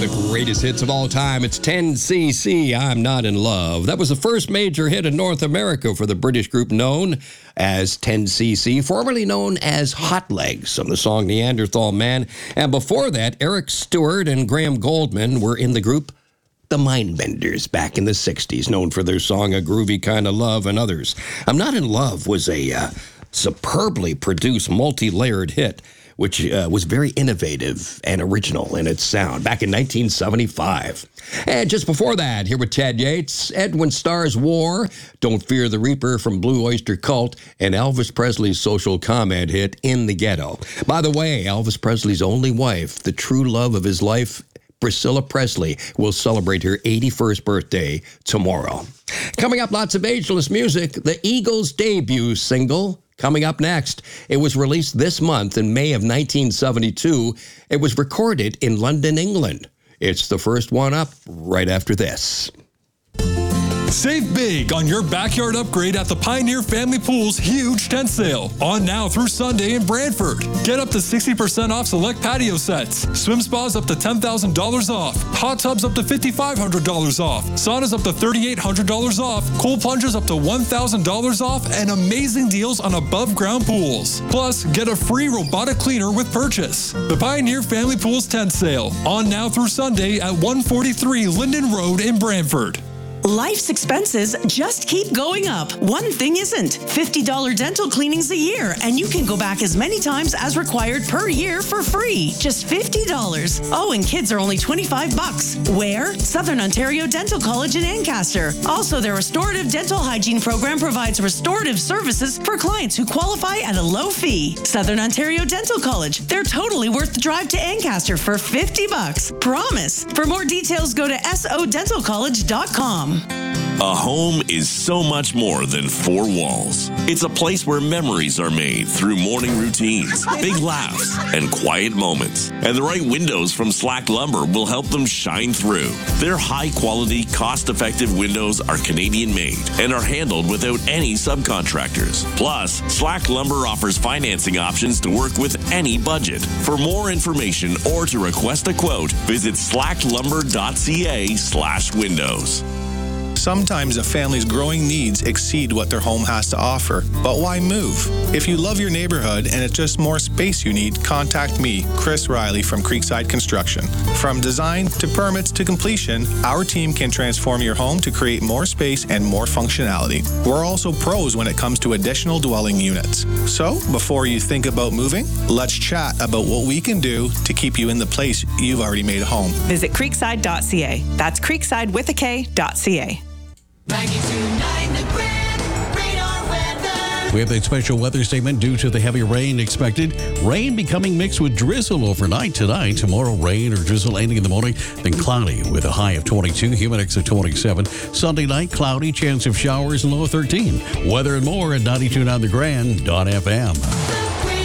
the greatest hits of all time. It's 10cc, I'm Not in Love. That was the first major hit in North America for the British group known as 10cc, formerly known as Hot Legs, on the song Neanderthal Man. And before that, Eric Stewart and Graham Goldman were in the group The Mindbenders back in the 60s, known for their song A Groovy Kind of Love and others. I'm Not in Love was a superbly produced, multi-layered hit, which was very innovative and original in its sound back in 1975. And just before that, here with Ted Yates, Edwin Starr's War, Don't Fear the Reaper from Blue Oyster Cult, and Elvis Presley's social comment hit In the Ghetto. By the way, Elvis Presley's only wife, the true love of his life, Priscilla Presley, will celebrate her 81st birthday tomorrow. Coming up, lots of ageless music, the Eagles' debut single, coming up next. It was released this month in May of 1972. It was recorded in London, England. It's the first one up right after this. Save big on your backyard upgrade at the Pioneer Family Pool's huge tent sale. On now through Sunday in Brantford. Get up to 60% off select patio sets. Swim spas up to $10,000 off. Hot tubs up to $5,500 off. Saunas up to $3,800 off. Cold plungers up to $1,000 off. And amazing deals on above ground pools. Plus, get a free robotic cleaner with purchase. The Pioneer Family Pool's tent sale. On now through Sunday at 143 Linden Road in Brantford. Life's expenses just keep going up. One thing isn't. $50 dental cleanings a year, and you can go back as many times as required per year for free. Just $50. Oh, and kids are only $25. Where? Southern Ontario Dental College in Ancaster. Also, their restorative dental hygiene program provides restorative services for clients who qualify at a low fee. Southern Ontario Dental College. They're totally worth the drive to Ancaster for $50. Promise. For more details, go to sodentalcollege.com. A home is so much more than four walls. It's a place where memories are made through morning routines, big laughs, and quiet moments. And the right windows from Slack Lumber will help them shine through. Their high-quality, cost-effective windows are Canadian-made and are handled without any subcontractors. Plus, Slack Lumber offers financing options to work with any budget. For more information or to request a quote, visit slacklumber.ca/windows. Sometimes a family's growing needs exceed what their home has to offer. But why move? If you love your neighborhood and it's just more space you need, contact me, Chris Riley from Creekside Construction. From design to permits to completion, our team can transform your home to create more space and more functionality. We're also pros when it comes to additional dwelling units. So, before you think about moving, let's chat about what we can do to keep you in the place you've already made a home. Visit creekside.ca. That's creekside with a K.ca. 92.9 The Grand Radar Weather. We have a special weather statement due to the heavy rain expected. Rain becoming mixed with drizzle overnight tonight. Tomorrow, rain or drizzle ending in the morning, then cloudy with a high of 22, humid index of 27. Sunday night, cloudy, chance of showers and low of 13. Weather and more at 92.9 TheGrand.fm.